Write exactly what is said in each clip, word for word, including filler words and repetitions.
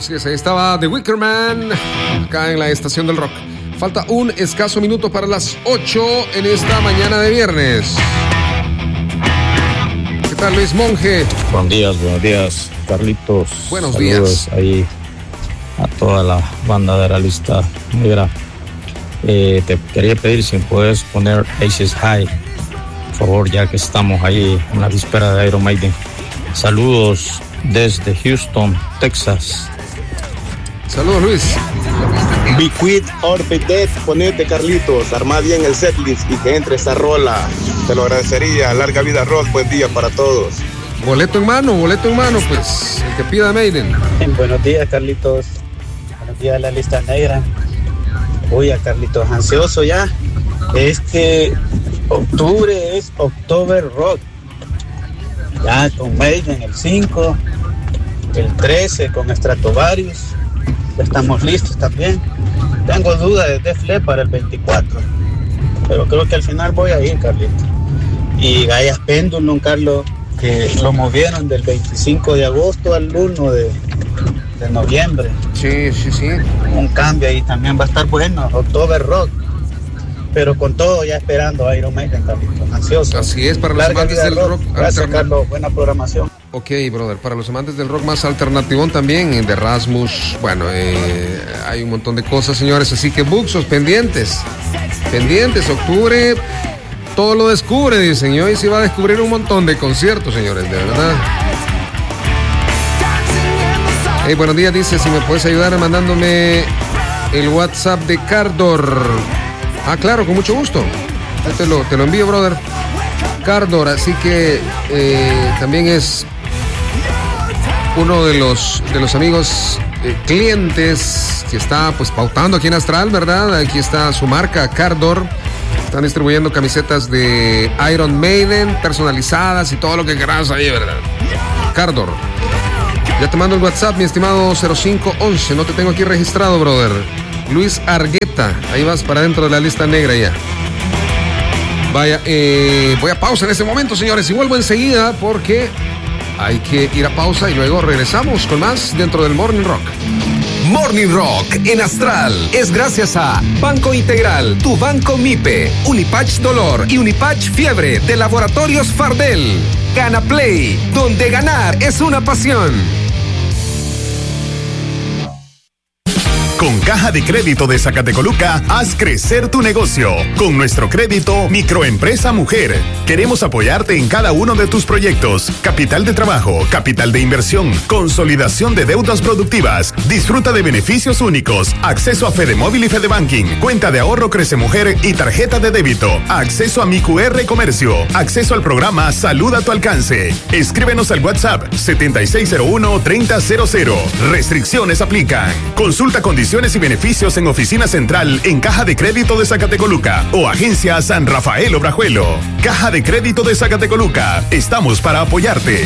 Así es, ahí estaba The Wicker Man, acá en la estación del rock. Falta un escaso minuto para las ocho en esta mañana de viernes. ¿Qué tal, Luis Monge? Buenos días, buenos días, Carlitos. Buenos Saludos días. Ahí a toda la banda de la lista negra. Eh, te quería pedir si puedes poner Aces High, por favor, ya que estamos ahí en la víspera de Iron Maiden. Saludos desde Houston, Texas. Saludos, Luis. Be Quit or Be Dead, ponete, Carlitos, arma bien el setlist y que entre esta rola. Te lo agradecería. Larga vida rock, buen día para todos. Boleto en mano, boleto en mano, pues, el que pida Maiden. Buenos días, Carlitos. Buenos días, la lista negra. Oye, Carlitos, ansioso ya. Es que octubre es October Rock. Ya con Maiden el cinco, el trece con Stratovarius. Ya estamos listos también. Tengo duda de Def Leppard el veinticuatro, pero creo que al final voy a ir, Carlitos. Y Gaia's Pendulum, Carlos, que lo movieron del veinticinco de agosto al uno de, de noviembre. Sí, sí, sí. Un cambio ahí también va a estar bueno, October Rock. Pero con todo ya esperando a Iron Maiden, Carlitos, ansioso. Así es, para los Larga amantes vida del rock. rock Gracias, alternativo. Carlos, buena programación. Ok, brother, para los amantes del rock más alternativón también, de Rasmus, bueno, eh, hay un montón de cosas, señores, así que buxos, pendientes, pendientes, octubre, todo lo descubre, dicen, y hoy se va a descubrir un montón de conciertos, señores, de verdad. Hey, buenos días, dice, si me puedes ayudar mandándome el WhatsApp de Cardor. Ah, claro, con mucho gusto. Yo te lo, te lo envío, brother. Cardor, así que eh, también es uno de los de los amigos eh, clientes que está pues pautando aquí en Astral, ¿verdad? Aquí está su marca, Cardor. Están distribuyendo camisetas de Iron Maiden personalizadas y todo lo que quieras ahí, ¿verdad? Cardor. Ya te mando el WhatsApp, mi estimado cero cinco once. No te tengo aquí registrado, brother. Luis Argueta, ahí vas para dentro de la lista negra ya. Vaya, eh, voy a pausa en este momento, señores, y vuelvo enseguida porque hay que ir a pausa y luego regresamos con más dentro del Morning Rock. Morning Rock en Astral es gracias a Banco Integral, tu banco MIPE, Unipatch Dolor y Unipatch Fiebre de Laboratorios Fardel. Gana Play, donde ganar es una pasión. Con Caja de Crédito de Zacatecoluca, haz crecer tu negocio. Con nuestro crédito Microempresa Mujer, queremos apoyarte en cada uno de tus proyectos. Capital de trabajo, capital de inversión, consolidación de deudas productivas. Disfruta de beneficios únicos. Acceso a FedeMóvil y FedeBanking. Cuenta de ahorro Crece Mujer y tarjeta de débito. Acceso a Mi Q R Comercio. Acceso al programa Salud a tu alcance. Escríbenos al WhatsApp setenta y seis cero uno, treinta cero cero. Restricciones aplican. Consulta condiciones y beneficios en Oficina Central en Caja de Crédito de Zacatecoluca o Agencia San Rafael Obrajuelo. Caja de Crédito de Zacatecoluca. Estamos para apoyarte.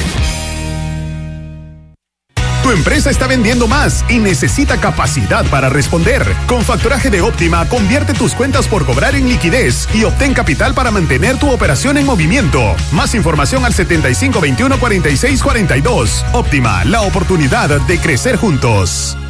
Tu empresa está vendiendo más y necesita capacidad para responder. Con Factoraje de Óptima, convierte tus cuentas por cobrar en liquidez y obtén capital para mantener tu operación en movimiento. Más información al setenta y cinco veintiuno, cuarenta y seis cuarenta y dos. Óptima, la oportunidad de crecer juntos.